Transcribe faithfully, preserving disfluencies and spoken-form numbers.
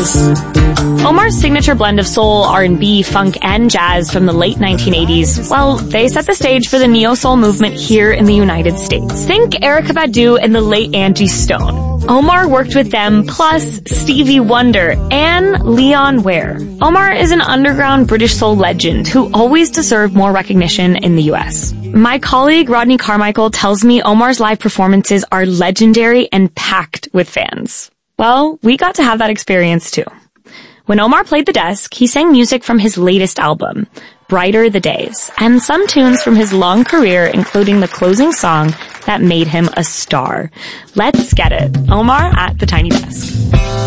nineties. Omar's signature blend of soul, R and B, funk, and jazz from the late nineteen eighties, well, they set the stage for the neo-soul movement here in the United States. Think Erykah Badu and the late Angie Stone. Omar worked with them, plus Stevie Wonder and Leon Ware. Omar is an underground British soul legend who always deserved more recognition in the U S. My colleague Rodney Carmichael tells me Omar's live performances are legendary and packed with fans. Well, we got to have that experience too. When Omar played the desk, he sang music from his latest album, Brighter the Days, and some tunes from his long career, including the closing song that made him a star. Let's get it. Omar at the Tiny Desk.